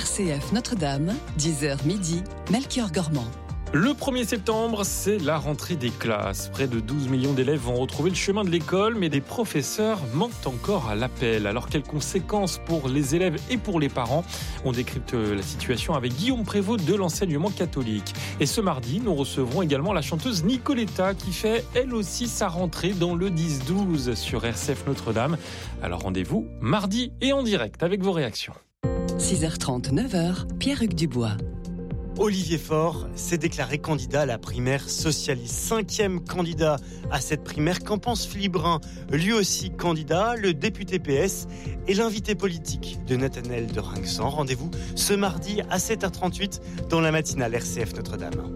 RCF Notre-Dame, 10h midi, Melchior Gormand. Le 1er septembre, c'est la rentrée des classes. Près de 12 millions d'élèves vont retrouver le chemin de l'école, mais des professeurs manquent encore à l'appel. Alors, quelles conséquences pour les élèves et pour les parents ? On décrypte la situation avec Guillaume Prévost de l'enseignement catholique. Et ce mardi, nous recevrons également la chanteuse Nicoletta qui fait, elle aussi, sa rentrée dans le 10-12 sur RCF Notre-Dame. Alors, rendez-vous mardi et en direct avec vos réactions. 6h30, 9h, Pierre-Hugues Dubois. Olivier Faure s'est déclaré candidat à la primaire socialiste. 5e candidat à cette primaire. Qu'en pense Philippe Brun, lui aussi candidat, le député PS et l'invité politique de Nathanaël de Rinxan. Rendez-vous ce mardi à 7h38 dans la matinale RCF Notre-Dame.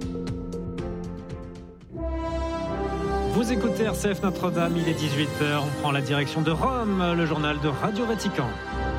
Vous écoutez RCF Notre-Dame, il est 18h, on prend la direction de Rome, le journal de Radio Vatican.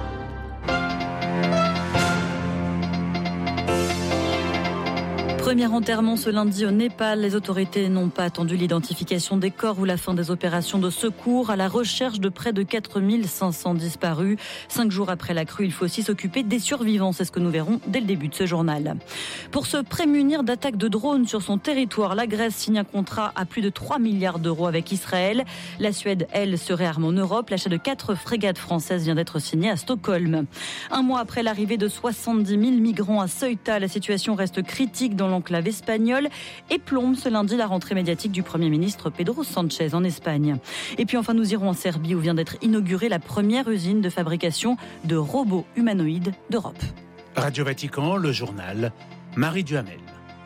Premier enterrement ce lundi au Népal. Les autorités n'ont pas attendu l'identification des corps ou la fin des opérations de secours à la recherche de près de 4500 disparus. 5 jours après la crue, il faut aussi s'occuper des survivants. C'est ce que nous verrons dès le début de ce journal. Pour se prémunir d'attaques de drones sur son territoire, la Grèce signe un contrat à plus de 3 milliards d'euros avec Israël. La Suède, elle, se réarme en Europe. L'achat de 4 frégates françaises vient d'être signé à Stockholm. Un mois après l'arrivée de 70 000 migrants à Ceuta, la situation reste critique dans l'enclave espagnole et plombe ce lundi la rentrée médiatique du Premier ministre Pedro Sánchez en Espagne. Et puis enfin, nous irons en Serbie où vient d'être inaugurée la première usine de fabrication de robots humanoïdes d'Europe. Radio Vatican, le journal, Marie Duhamel.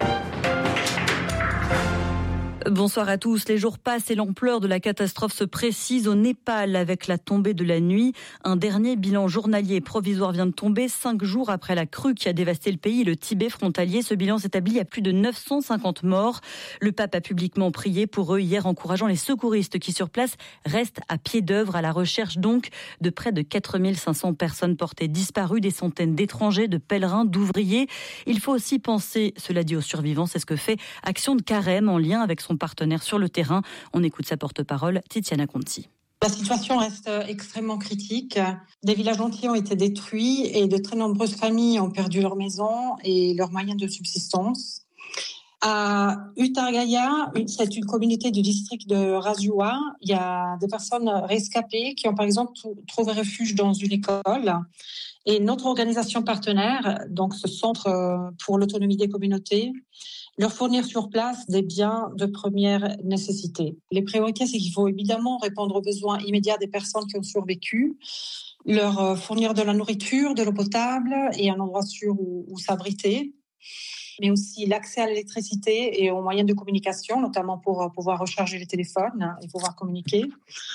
Bonsoir à tous. Les jours passent et l'ampleur de la catastrophe se précise au Népal avec la tombée de la nuit. Un dernier bilan journalier provisoire vient de tomber 5 jours après la crue qui a dévasté le pays et le Tibet frontalier. Ce bilan s'établit à plus de 950 morts. Le pape a publiquement prié pour eux hier, encourageant les secouristes qui sur place restent à pied d'œuvre à la recherche donc de près de 4500 personnes portées disparues, des centaines d'étrangers, de pèlerins, d'ouvriers. Il faut aussi penser, cela dit, aux survivants. C'est ce que fait Action de Carême en lien avec son partenaire sur le terrain. On écoute sa porte-parole, Tiziana Conti. La situation reste extrêmement critique. Des villages entiers ont été détruits et de très nombreuses familles ont perdu leur maison et leurs moyens de subsistance. À Utargaya, c'est une communauté du district de Razua. Il y a des personnes rescapées qui ont par exemple trouvé refuge dans une école. Et notre organisation partenaire, donc ce centre pour l'autonomie des communautés, leur fournir sur place des biens de première nécessité. Les priorités, c'est qu'il faut évidemment répondre aux besoins immédiats des personnes qui ont survécu, leur fournir de la nourriture, de l'eau potable et un endroit sûr où s'abriter, mais aussi l'accès à l'électricité et aux moyens de communication, notamment pour pouvoir recharger les téléphones et pouvoir communiquer.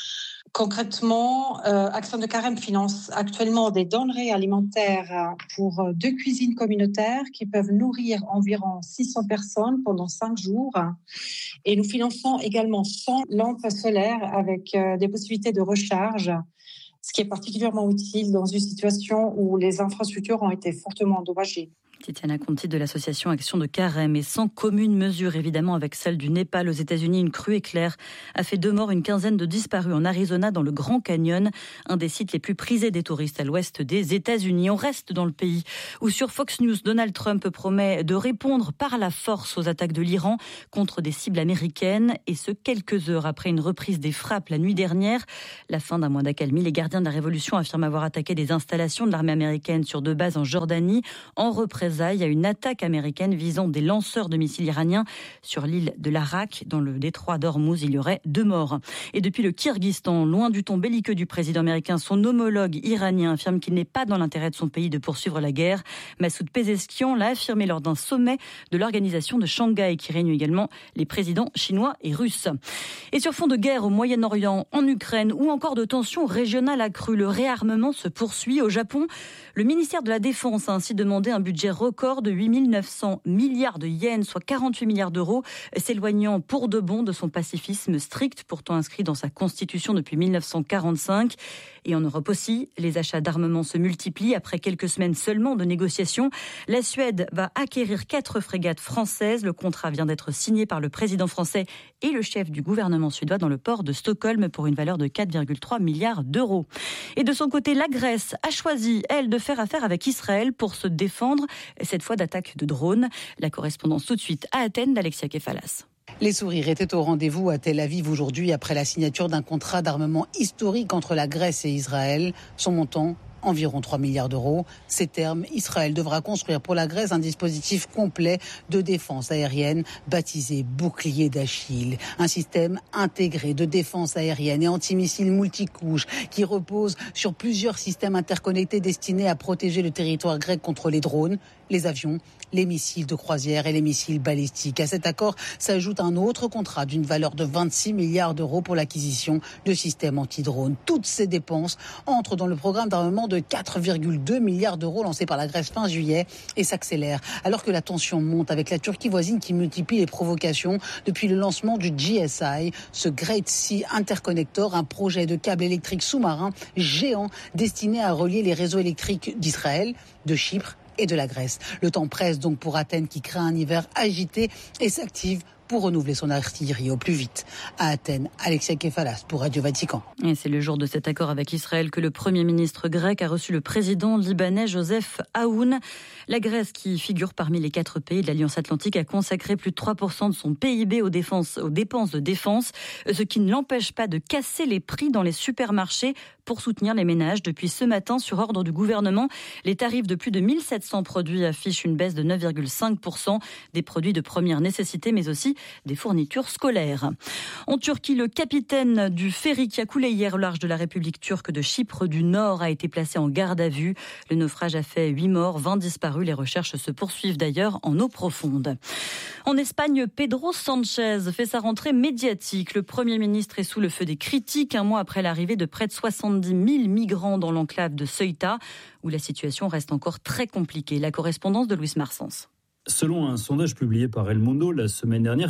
Concrètement, Action de Carême finance actuellement des denrées alimentaires pour 2 cuisines communautaires qui peuvent nourrir environ 600 personnes pendant 5 jours. Et nous finançons également 100 lampes solaires avec des possibilités de recharge, ce qui est particulièrement utile dans une situation où les infrastructures ont été fortement endommagées. Tiziana Conti de l'association Action de Carême et sans commune mesure évidemment avec celle du Népal aux États-Unis. Une crue éclair a fait 2 morts, une quinzaine de disparus en Arizona dans le Grand Canyon, un des sites les plus prisés des touristes à l'ouest des États-Unis. On reste dans le pays où sur Fox News, Donald Trump promet de répondre par la force aux attaques de l'Iran contre des cibles américaines et ce quelques heures après une reprise des frappes la nuit dernière. La fin d'un mois d'accalmie, les gardiens de la révolution affirment avoir attaqué des installations de l'armée américaine sur 2 bases en Jordanie en représailles à une attaque américaine visant des lanceurs de missiles iraniens sur l'île de l'Arak. Dans le détroit d'Ormuz, il y aurait 2 morts. Et depuis le Kirghizstan, loin du ton belliqueux du président américain, son homologue iranien affirme qu'il n'est pas dans l'intérêt de son pays de poursuivre la guerre. Massoud Pezeshkian l'a affirmé lors d'un sommet de l'organisation de Shanghai qui réunit également les présidents chinois et russes. Et sur fond de guerre au Moyen-Orient, en Ukraine ou encore de tensions régionales accrues, le réarmement se poursuit au Japon. Le ministère de la Défense a ainsi demandé un budget record de 8 900 milliards de yens, soit 48 milliards d'euros, s'éloignant pour de bon de son pacifisme strict, pourtant inscrit dans sa constitution depuis 1945. Et en Europe aussi, les achats d'armement se multiplient après quelques semaines seulement de négociations. La Suède va acquérir 4 frégates françaises. Le contrat vient d'être signé par le président français et le chef du gouvernement suédois dans le port de Stockholm pour une valeur de 4,3 milliards d'euros. Et de son côté, la Grèce a choisi, elle, de faire affaire avec Israël pour se défendre, cette fois d'attaques de drones. La correspondance tout de suite à Athènes d'Alexia Kefalas. Les sourires étaient au rendez-vous à Tel Aviv aujourd'hui après la signature d'un contrat d'armement historique entre la Grèce et Israël. Son montant, environ 3 milliards d'euros. Ces termes, Israël devra construire pour la Grèce un dispositif complet de défense aérienne baptisé Bouclier d'Achille. Un système intégré de défense aérienne et antimissiles multicouches qui repose sur plusieurs systèmes interconnectés destinés à protéger le territoire grec contre les drones, les avions, les missiles de croisière et les missiles balistiques. À cet accord s'ajoute un autre contrat d'une valeur de 26 milliards d'euros pour l'acquisition de systèmes anti-drones. Toutes ces dépenses entrent dans le programme d'armement de 4,2 milliards d'euros lancé par la Grèce fin juillet et s'accélère alors que la tension monte avec la Turquie voisine qui multiplie les provocations depuis le lancement du GSI, ce Great Sea Interconnector, un projet de câble électrique sous-marin géant destiné à relier les réseaux électriques d'Israël, de Chypre et de la Grèce. Le temps presse donc pour Athènes qui craint un hiver agité et s'active pour renouveler son artillerie au plus vite. À Athènes, Alexia Kefalas pour Radio Vatican. Et c'est le jour de cet accord avec Israël que le Premier ministre grec a reçu le président libanais Joseph Aoun. La Grèce, qui figure parmi les 4 pays de l'Alliance Atlantique, a consacré plus de 3% de son PIB aux dépenses de défense, ce qui ne l'empêche pas de casser les prix dans les supermarchés pour soutenir les ménages. Depuis ce matin, sur ordre du gouvernement, les tarifs de plus de 1700 produits affichent une baisse de 9,5%, des produits de première nécessité, mais aussi des fournitures scolaires. En Turquie, le capitaine du ferry qui a coulé hier au large de la République turque de Chypre du Nord a été placé en garde à vue. Le naufrage a fait 8 morts, 20 disparus. Les recherches se poursuivent d'ailleurs en eau profonde. En Espagne, Pedro Sánchez fait sa rentrée médiatique. Le Premier ministre est sous le feu des critiques, un mois après l'arrivée de près de 70 000 migrants dans l'enclave de Ceuta, où la situation reste encore très compliquée. La correspondance de Luis Marsens. Selon un sondage publié par El Mundo la semaine dernière,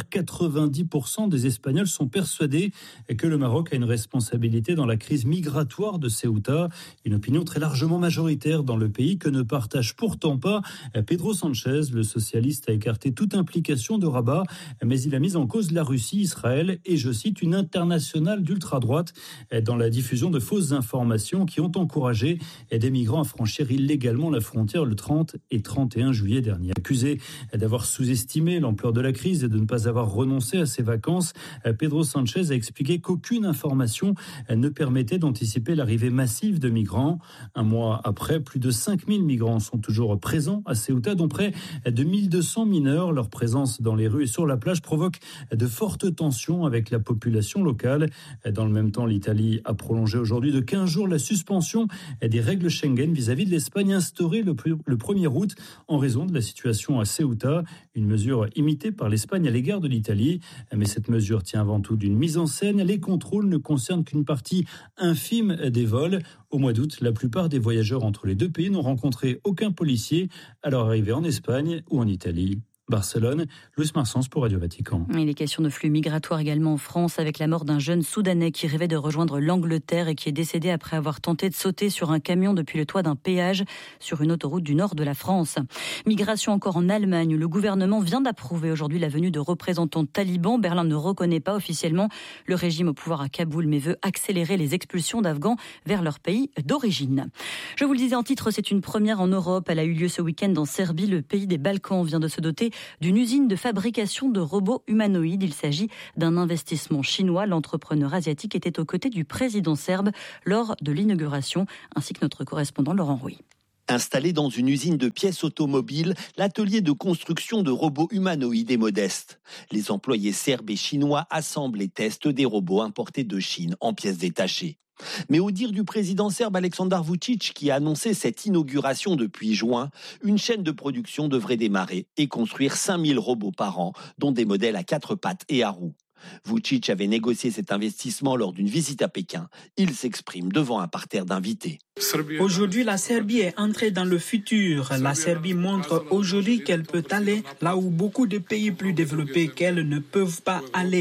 90% des Espagnols sont persuadés que le Maroc a une responsabilité dans la crise migratoire de Ceuta. Une opinion très largement majoritaire dans le pays que ne partage pourtant pas Pedro Sánchez. Le socialiste a écarté toute implication de Rabat, mais il a mis en cause la Russie, Israël et, je cite, une internationale d'ultra-droite dans la diffusion de fausses informations qui ont encouragé des migrants à franchir illégalement la frontière le 30 et 31 juillet dernier. Accusé d'avoir sous-estimé l'ampleur de la crise et de ne pas avoir renoncé à ses vacances, Pedro Sánchez a expliqué qu'aucune information ne permettait d'anticiper l'arrivée massive de migrants. Un mois après, plus de 5000 migrants sont toujours présents à Ceuta, dont près de 1200 mineurs. Leur présence dans les rues et sur la plage provoque de fortes tensions avec la population locale. Dans le même temps, l'Italie a prolongé aujourd'hui de 15 jours la suspension des règles Schengen vis-à-vis de l'Espagne instaurée le 1er août en raison de la situation à Ceuta, une mesure imitée par l'Espagne à l'égard de l'Italie. Mais cette mesure tient avant tout d'une mise en scène. Les contrôles ne concernent qu'une partie infime des vols. Au mois d'août, la plupart des voyageurs entre les deux pays n'ont rencontré aucun policier à leur arrivée en Espagne ou en Italie. Barcelone, Luis Marsens pour Radio Vatican. Il est question de flux migratoires également en France avec la mort d'un jeune Soudanais qui rêvait de rejoindre l'Angleterre et qui est décédé après avoir tenté de sauter sur un camion depuis le toit d'un péage sur une autoroute du nord de la France. Migration encore en Allemagne. Le gouvernement vient d'approuver aujourd'hui la venue de représentants talibans. Berlin ne reconnaît pas officiellement le régime au pouvoir à Kaboul mais veut accélérer les expulsions d'Afghans vers leur pays d'origine. Je vous le disais en titre, c'est une première en Europe. Elle a eu lieu ce week-end en Serbie. Le pays des Balkans vient de se doter d'une usine de fabrication de robots humanoïdes. Il s'agit d'un investissement chinois. L'entrepreneur asiatique était aux côtés du président serbe lors de l'inauguration, ainsi que notre correspondant Laurent Rouy. Installé dans une usine de pièces automobiles, l'atelier de construction de robots humanoïdes est modeste. Les employés serbes et chinois assemblent et testent des robots importés de Chine en pièces détachées. Mais au dire du président serbe Aleksandar Vučić, qui a annoncé cette inauguration depuis juin, une chaîne de production devrait démarrer et construire 5000 robots par an, dont des modèles à 4 pattes et à roues. Vučić avait négocié cet investissement lors d'une visite à Pékin. Il s'exprime devant un parterre d'invités. Aujourd'hui, la Serbie est entrée dans le futur. La Serbie montre aujourd'hui qu'elle peut aller là où beaucoup de pays plus développés qu'elle ne peuvent pas aller.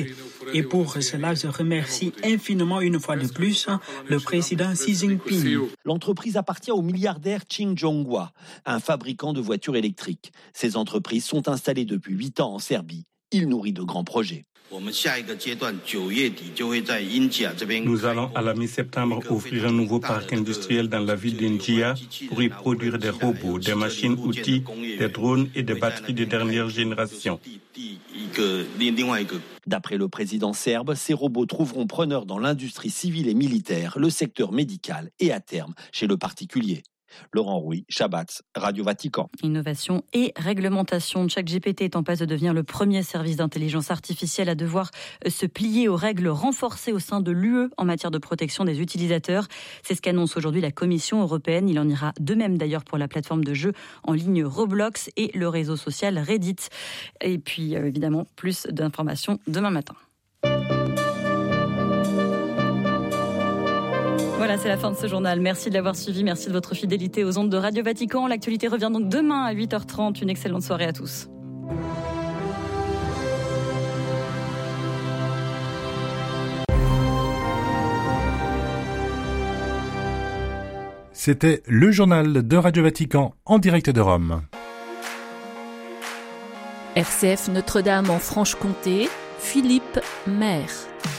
Et pour cela, je remercie infiniment une fois de plus le président Xi Jinping. L'entreprise appartient au milliardaire Ching Jonghwa, un fabricant de voitures électriques. Ces entreprises sont installées depuis 8 ans en Serbie. Il nourrit de grands projets. Nous allons à la mi-septembre ouvrir un nouveau parc industriel dans la ville d'Injia pour y produire des robots, des machines-outils, des drones et des batteries de dernière génération. D'après le président serbe, ces robots trouveront preneur dans l'industrie civile et militaire, le secteur médical et à terme chez le particulier. Laurent Rouy, Shabbat, Radio Vatican. Innovation et réglementation. ChatGPT est en passe de devenir le premier service d'intelligence artificielle à devoir se plier aux règles renforcées au sein de l'UE en matière de protection des utilisateurs. C'est ce qu'annonce aujourd'hui la Commission européenne. Il en ira de même d'ailleurs pour la plateforme de jeux en ligne Roblox et le réseau social Reddit. Et puis évidemment, plus d'informations demain matin. Voilà, c'est la fin de ce journal. Merci de l'avoir suivi. Merci de votre fidélité aux ondes de Radio Vatican. L'actualité revient donc demain à 8h30. Une excellente soirée à tous. C'était le journal de Radio Vatican en direct de Rome. RCF Notre-Dame en Franche-Comté, Philippe Maire.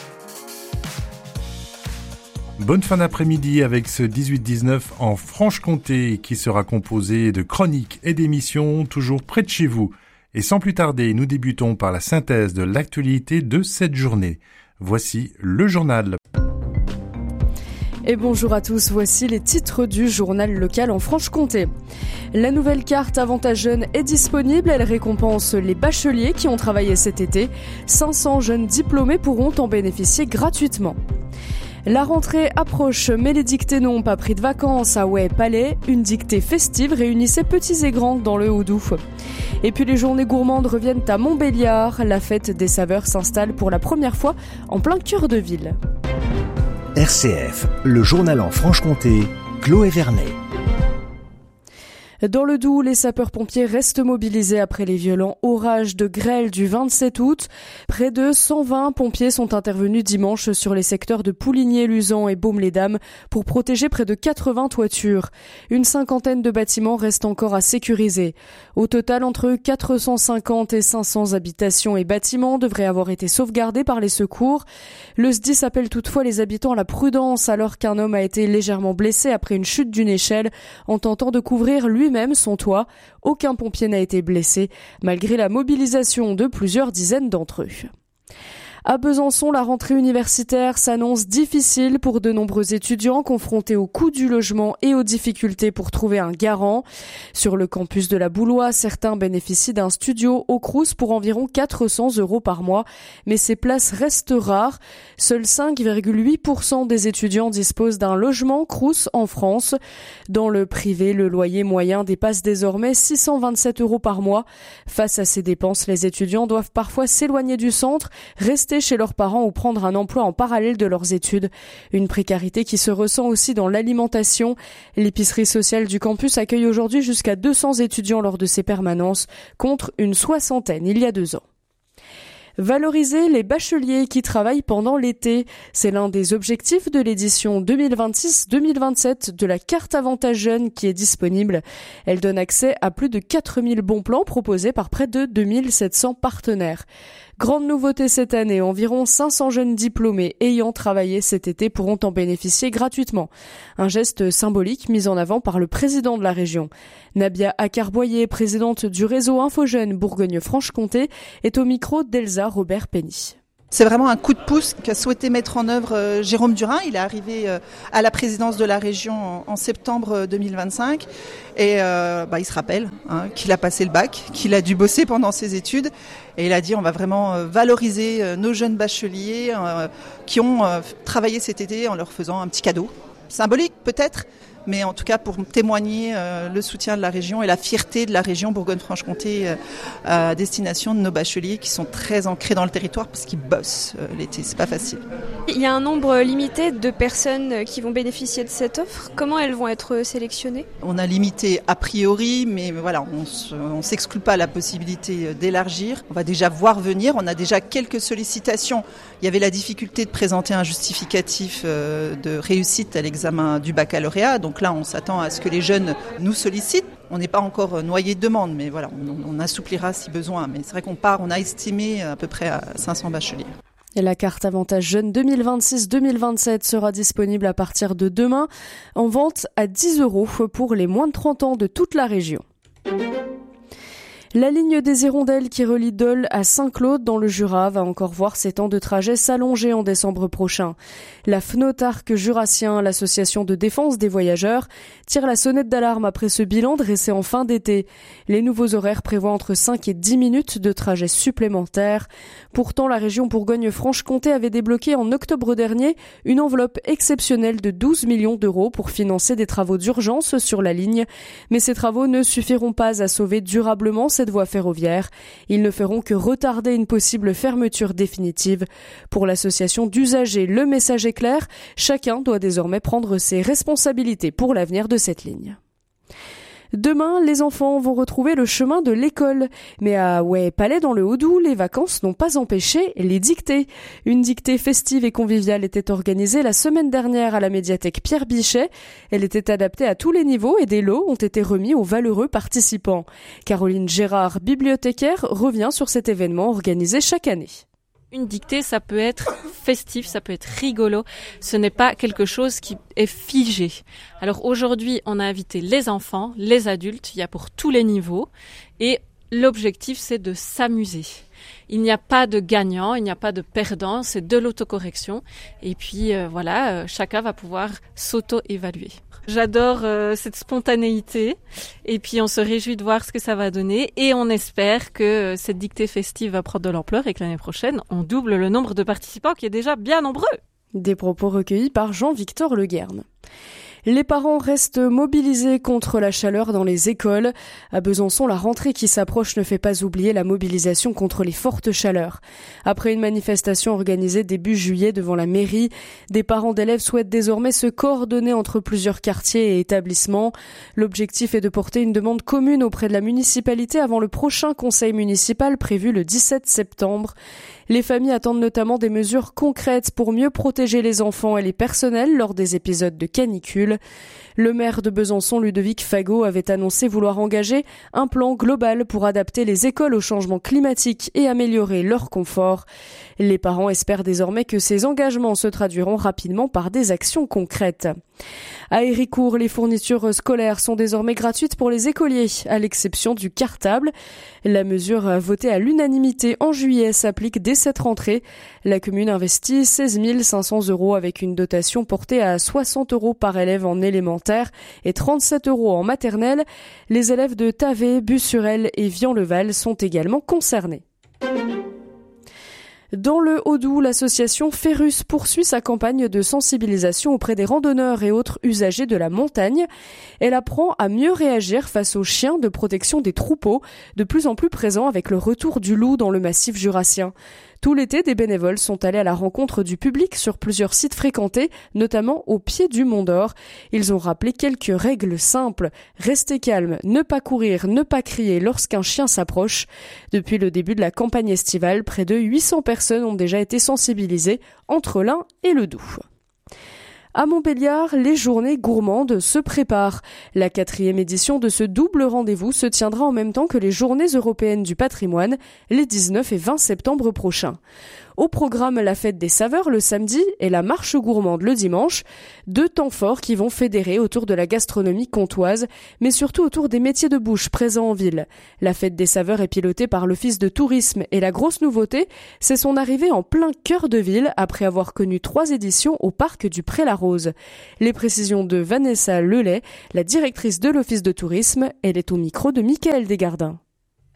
Bonne fin d'après-midi avec ce 18-19 en Franche-Comté qui sera composé de chroniques et d'émissions toujours près de chez vous. Et sans plus tarder, nous débutons par la synthèse de l'actualité de cette journée. Voici le journal. Et bonjour à tous, voici les titres du journal local en Franche-Comté. La nouvelle carte Avantage Jeunes est disponible, elle récompense les bacheliers qui ont travaillé cet été. 500 jeunes diplômés pourront en bénéficier gratuitement. La rentrée approche, mais les dictées n'ont pas pris de vacances à Ouai-Palais. Une dictée festive réunissait petits et grands dans le Haut-Doubs. Et puis les journées gourmandes reviennent à Montbéliard. La fête des saveurs s'installe pour la première fois en plein cœur de ville. RCF, le journal en Franche-Comté, Chloé Vernet. Dans le Doubs, les sapeurs-pompiers restent mobilisés après les violents orages de grêle du 27 août. Près de 120 pompiers sont intervenus dimanche sur les secteurs de Pouligné, Luzan et Baume-les-Dames pour protéger près de 80 toitures. Une cinquantaine de bâtiments restent encore à sécuriser. Au total, entre 450 et 500 habitations et bâtiments devraient avoir été sauvegardés par les secours. Le SDIS appelle toutefois les habitants à la prudence alors qu'un homme a été légèrement blessé après une chute d'une échelle en tentant de couvrir lui-même son toit. Aucun pompier n'a été blessé, malgré la mobilisation de plusieurs dizaines d'entre eux. À Besançon, la rentrée universitaire s'annonce difficile pour de nombreux étudiants confrontés au coût du logement et aux difficultés pour trouver un garant. Sur le campus de la Boulois, certains bénéficient d'un studio au Crous pour environ 400 € par mois, mais ces places restent rares. Seuls 5,8% des étudiants disposent d'un logement Crous en France. Dans le privé, le loyer moyen dépasse désormais 627 € par mois. Face à ces dépenses, les étudiants doivent parfois s'éloigner du centre, rester chez leurs parents ou prendre un emploi en parallèle de leurs études. Une précarité qui se ressent aussi dans l'alimentation. L'épicerie sociale du campus accueille aujourd'hui jusqu'à 200 étudiants lors de ses permanences, contre une soixantaine il y a 2 ans. Valoriser les bacheliers qui travaillent pendant l'été, c'est l'un des objectifs de l'édition 2026-2027 de la carte Avantage Jeunes qui est disponible. Elle donne accès à plus de 4000 bons plans proposés par près de 2700 partenaires. Grande nouveauté cette année, environ 500 jeunes diplômés ayant travaillé cet été pourront en bénéficier gratuitement. Un geste symbolique mis en avant par le président de la région. Nabia Akarboyer, présidente du réseau InfoJeunes Bourgogne-Franche-Comté, est au micro d'Elsa Robert-Penny. C'est vraiment un coup de pouce qu'a souhaité mettre en œuvre Jérôme Durin. Il est arrivé à la présidence de la région en septembre 2025 et il se rappelle qu'il a passé le bac, qu'il a dû bosser pendant ses études et il a dit on va vraiment valoriser nos jeunes bacheliers qui ont travaillé cet été en leur faisant un petit cadeau. Symbolique peut-être, mais en tout cas pour témoigner le soutien de la région et la fierté de la région Bourgogne-Franche-Comté à destination de nos bacheliers qui sont très ancrés dans le territoire parce qu'ils bossent l'été, c'est pas facile. Il y a un nombre limité de personnes qui vont bénéficier de cette offre. Comment elles vont être sélectionnées ? On a limité a priori, mais voilà, on s'exclut pas la possibilité d'élargir. On va déjà voir venir. On a déjà quelques sollicitations. Il y avait la difficulté de présenter un justificatif de réussite à l'examen du baccalauréat. Donc là, on s'attend à ce que les jeunes nous sollicitent. On n'est pas encore noyé de demandes, mais voilà, on assouplira si besoin. Mais c'est vrai on a estimé à peu près à 500 bacheliers. Et la carte Avantage Jeune 2026-2027 sera disponible à partir de demain, en vente à 10 € pour les moins de 30 ans de toute la région. La ligne des Hirondelles qui relie Dole à Saint-Claude dans le Jura va encore voir ses temps de trajet s'allonger en décembre prochain. La FNOTARC Jurassien, l'association de défense des voyageurs, tire la sonnette d'alarme après ce bilan dressé en fin d'été. Les nouveaux horaires prévoient entre 5 et 10 minutes de trajet supplémentaires. Pourtant, la région Bourgogne-Franche-Comté avait débloqué en octobre dernier une enveloppe exceptionnelle de 12 millions d'euros pour financer des travaux d'urgence sur la ligne. Mais ces travaux ne suffiront pas à sauver durablement cette voie ferroviaire. Ils ne feront que retarder une possible fermeture définitive. Pour l'association d'usagers, le message est clair. Chacun doit désormais prendre ses responsabilités pour l'avenir de cette ligne. Demain, les enfants vont retrouver le chemin de l'école. Mais à Palais dans le Haut-Doubs, les vacances n'ont pas empêché les dictées. Une dictée festive et conviviale était organisée la semaine dernière à la médiathèque Pierre Bichet. Elle était adaptée à tous les niveaux et des lots ont été remis aux valeureux participants. Caroline Gérard, bibliothécaire, revient sur cet événement organisé chaque année. Une dictée, ça peut être festif, ça peut être rigolo. Ce n'est pas quelque chose qui est figé. Alors aujourd'hui, on a invité les enfants, les adultes, il y a pour tous les niveaux. Et l'objectif, c'est de s'amuser. Il n'y a pas de gagnant, il n'y a pas de perdant, c'est de l'autocorrection. Et puis chacun va pouvoir s'auto-évaluer. J'adore cette spontanéité et puis on se réjouit de voir ce que ça va donner et on espère que cette dictée festive va prendre de l'ampleur et que l'année prochaine, on double le nombre de participants qui est déjà bien nombreux. Des propos recueillis par Jean-Victor Leguerne. Les parents restent mobilisés contre la chaleur dans les écoles. À Besançon, la rentrée qui s'approche ne fait pas oublier la mobilisation contre les fortes chaleurs. Après une manifestation organisée début juillet devant la mairie, des parents d'élèves souhaitent désormais se coordonner entre plusieurs quartiers et établissements. L'objectif est de porter une demande commune auprès de la municipalité avant le prochain conseil municipal prévu le 17 septembre. Les familles attendent notamment des mesures concrètes pour mieux protéger les enfants et les personnels lors des épisodes de canicule. Le maire de Besançon, Ludovic Fagot, avait annoncé vouloir engager un plan global pour adapter les écoles au changement climatique et améliorer leur confort. Les parents espèrent désormais que ces engagements se traduiront rapidement par des actions concrètes. À Héricourt, les fournitures scolaires sont désormais gratuites pour les écoliers, à l'exception du cartable. La mesure votée à l'unanimité en juillet s'applique dès cette rentrée. La commune investit 16 500 € avec une dotation portée à 60 € par élève en élémentaire et 37 € en maternelle. Les élèves de Tavé, Bussurel et Vian-le-Val sont également concernés. Dans le Haut-Doubs, l'association Ferrus poursuit sa campagne de sensibilisation auprès des randonneurs et autres usagers de la montagne. Elle apprend à mieux réagir face aux chiens de protection des troupeaux, de plus en plus présents avec le retour du loup dans le massif jurassien. Tout l'été, des bénévoles sont allés à la rencontre du public sur plusieurs sites fréquentés, notamment au pied du Mont d'Or. Ils ont rappelé quelques règles simples. Rester calme, ne pas courir, ne pas crier lorsqu'un chien s'approche. Depuis le début de la campagne estivale, près de 800 personnes ont déjà été sensibilisées entre l'Ain et le Doubs. À Montbéliard, les journées gourmandes se préparent. La 4e édition de ce double rendez-vous se tiendra en même temps que les journées européennes du patrimoine, les 19 et 20 septembre prochains. Au programme, la fête des saveurs le samedi et la marche gourmande le dimanche. 2 temps forts qui vont fédérer autour de la gastronomie comtoise, mais surtout autour des métiers de bouche présents en ville. La fête des saveurs est pilotée par l'Office de tourisme et la grosse nouveauté, c'est son arrivée en plein cœur de ville après avoir connu 3 éditions au parc du Pré-la-Rose. Les précisions de Vanessa Lelay, la directrice de l'Office de tourisme, elle est au micro de Michael Desgardins.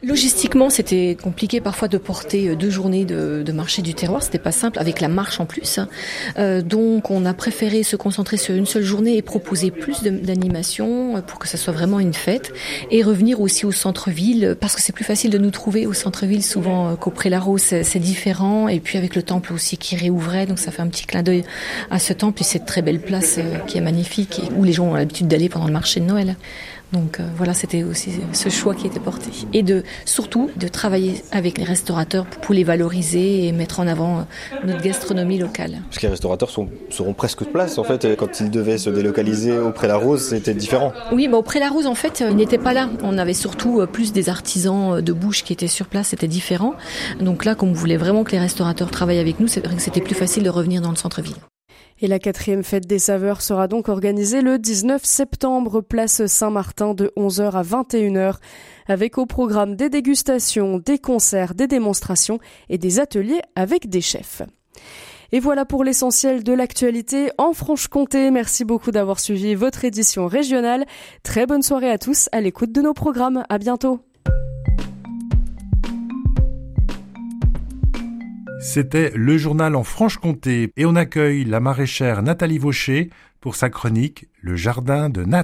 Logistiquement, c'était compliqué parfois de porter 2 journées de marché du terroir. C'était pas simple avec la marche en plus. Donc, on a préféré se concentrer sur une seule journée et proposer plus d'animation pour que ça soit vraiment une fête. Et revenir aussi au centre-ville parce que c'est plus facile de nous trouver au centre-ville souvent qu'au Pré-la-Rose. C'est différent. Et puis avec le temple aussi qui réouvrait. Donc, ça fait un petit clin d'œil à ce temple et cette très belle place qui est magnifique et où les gens ont l'habitude d'aller pendant le marché de Noël. Donc voilà, c'était aussi ce choix qui était porté. Et surtout de travailler avec les restaurateurs pour les valoriser et mettre en avant notre gastronomie locale. Parce que les restaurateurs seront presque de place en fait. Quand ils devaient se délocaliser au Pré-la-Rose, c'était différent. Oui, au Pré-la-Rose en fait, ils n'étaient pas là. On avait surtout plus des artisans de bouche qui étaient sur place, c'était différent. Donc là, comme on voulait vraiment que les restaurateurs travaillent avec nous, c'est vrai que c'était plus facile de revenir dans le centre-ville. Et la 4e fête des saveurs sera donc organisée le 19 septembre, place Saint-Martin de 11h à 21h, avec au programme des dégustations, des concerts, des démonstrations et des ateliers avec des chefs. Et voilà pour l'essentiel de l'actualité en Franche-Comté. Merci beaucoup d'avoir suivi votre édition régionale. Très bonne soirée à tous à l'écoute de nos programmes. À bientôt. C'était le journal en Franche-Comté et on accueille la maraîchère Nathalie Vaucher pour sa chronique « Le jardin de Nat ».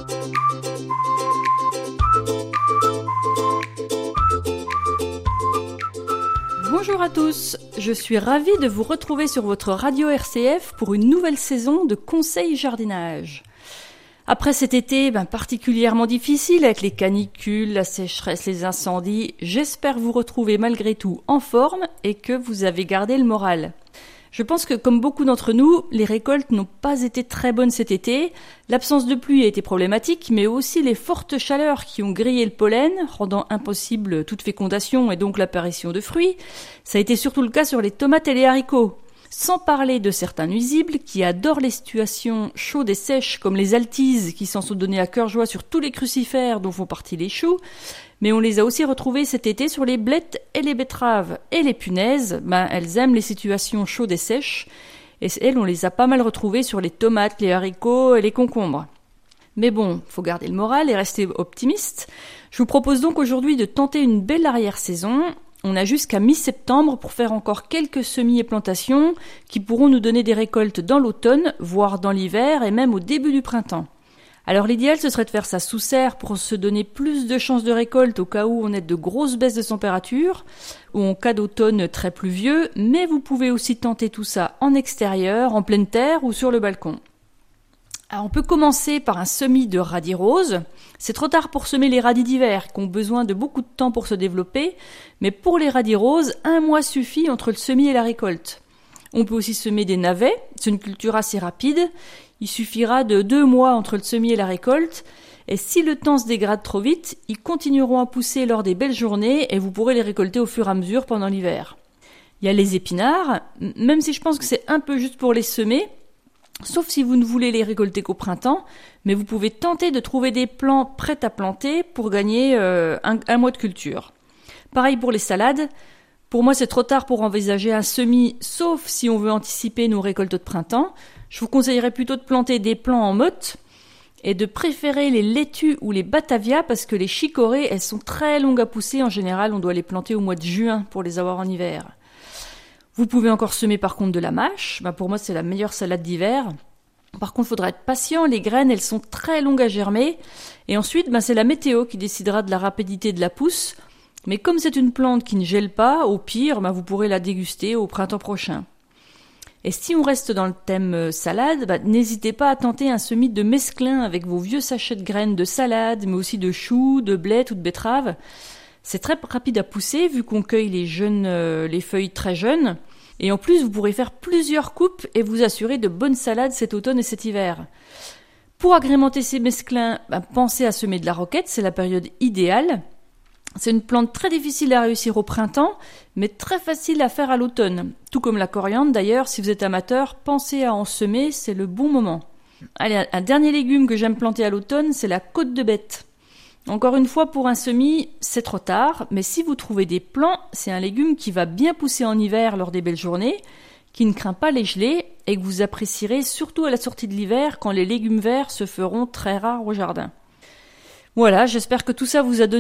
Bonjour à tous, je suis ravie de vous retrouver sur votre radio RCF pour une nouvelle saison de conseils jardinage. Après cet été particulièrement difficile avec les canicules, la sécheresse, les incendies, j'espère vous retrouver malgré tout en forme et que vous avez gardé le moral. Je pense que comme beaucoup d'entre nous, les récoltes n'ont pas été très bonnes cet été. L'absence de pluie a été problématique, mais aussi les fortes chaleurs qui ont grillé le pollen, rendant impossible toute fécondation et donc l'apparition de fruits. Ça a été surtout le cas sur les tomates et les haricots. Sans parler de certains nuisibles qui adorent les situations chaudes et sèches comme les altises qui s'en sont données à cœur joie sur tous les crucifères dont font partie les choux, mais on les a aussi retrouvés cet été sur les blettes et les betteraves. Et les punaises, elles aiment les situations chaudes et sèches, et elles on les a pas mal retrouvées sur les tomates, les haricots et les concombres. Mais bon, faut garder le moral et rester optimiste. Je vous propose donc aujourd'hui de tenter une belle arrière-saison. On a jusqu'à mi-septembre pour faire encore quelques semis et plantations qui pourront nous donner des récoltes dans l'automne, voire dans l'hiver et même au début du printemps. Alors l'idéal ce serait de faire ça sous serre pour se donner plus de chances de récolte au cas où on ait de grosses baisses de température ou en cas d'automne très pluvieux, mais vous pouvez aussi tenter tout ça en extérieur, en pleine terre ou sur le balcon. Alors on peut commencer par un semis de radis roses. C'est trop tard pour semer les radis d'hiver qui ont besoin de beaucoup de temps pour se développer, mais pour les radis roses, 1 mois suffit entre le semis et la récolte. On peut aussi semer des navets, c'est une culture assez rapide. Il suffira de 2 mois entre le semis et la récolte, et si le temps se dégrade trop vite, ils continueront à pousser lors des belles journées et vous pourrez les récolter au fur et à mesure pendant l'hiver. Il y a les épinards, même si je pense que c'est un peu juste pour les semer, sauf si vous ne voulez les récolter qu'au printemps, mais vous pouvez tenter de trouver des plants prêts à planter pour gagner un mois de culture. Pareil pour les salades. Pour moi, c'est trop tard pour envisager un semis, sauf si on veut anticiper nos récoltes de printemps. Je vous conseillerais plutôt de planter des plants en motte et de préférer les laitues ou les batavias parce que les chicorées, elles sont très longues à pousser. En général, on doit les planter au mois de juin pour les avoir en hiver. Vous pouvez encore semer par contre de la mâche. Pour moi, c'est la meilleure salade d'hiver. Par contre, il faudra être patient. Les graines, elles sont très longues à germer. Et ensuite, c'est la météo qui décidera de la rapidité de la pousse. Mais comme c'est une plante qui ne gèle pas, au pire, vous pourrez la déguster au printemps prochain. Et si on reste dans le thème salade, n'hésitez pas à tenter un semis de mesclun avec vos vieux sachets de graines de salade, mais aussi de choux, de blettes ou de betteraves. C'est très rapide à pousser vu qu'on cueille les feuilles très jeunes. Et en plus, vous pourrez faire plusieurs coupes et vous assurer de bonnes salades cet automne et cet hiver. Pour agrémenter ces mesclins, pensez à semer de la roquette, c'est la période idéale. C'est une plante très difficile à réussir au printemps, mais très facile à faire à l'automne. Tout comme la coriandre d'ailleurs, si vous êtes amateur, pensez à en semer, c'est le bon moment. Allez, un dernier légume que j'aime planter à l'automne, c'est la côte de bête. Encore une fois, pour un semis, c'est trop tard, mais si vous trouvez des plants, c'est un légume qui va bien pousser en hiver lors des belles journées, qui ne craint pas les gelées et que vous apprécierez surtout à la sortie de l'hiver quand les légumes verts se feront très rares au jardin. Voilà, j'espère que tout ça vous a donné